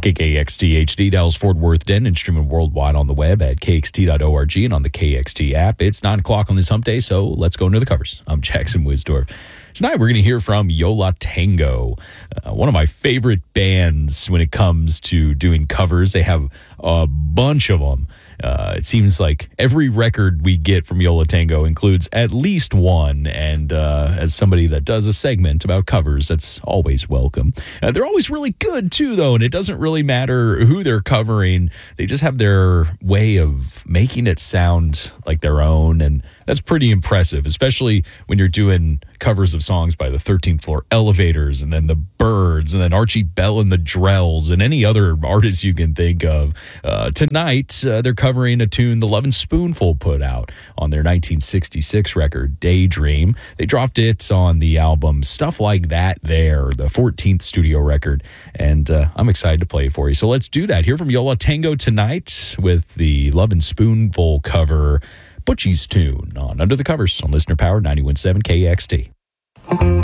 KKXT HD, Dallas Fort Worth, Denton, and streaming worldwide on the web at kxt.org and on the KXT app. It's 9 o'clock on this hump day, so let's go into the covers. I'm Jackson Wisdorf. Tonight we're going to hear from Yo La Tengo, one of my favorite bands when it comes to doing covers. They have a bunch of them. It seems like every record we get from Yo La Tengo includes at least one, and as somebody that does a segment about covers, that's always welcome. They're always really good, too, though, and it doesn't really matter who they're covering. They just have their way of making it sound like their own, and that's pretty impressive, especially when you're doing covers of songs by the 13th Floor Elevators, and then the Byrds, and then Archie Bell and the Drells, and any other artists you can think of. Tonight, they're covering a tune the Lovin' Spoonful put out on their 1966 record, Daydream. They dropped it on the album Stuff Like That There, the 14th studio record, and I'm excited to play it for you. So let's do that. Hear from Yo La Tengo tonight with the Lovin' Spoonful cover, Butchie's Tune, on Under the Covers on Listener Power 91.7 KXT.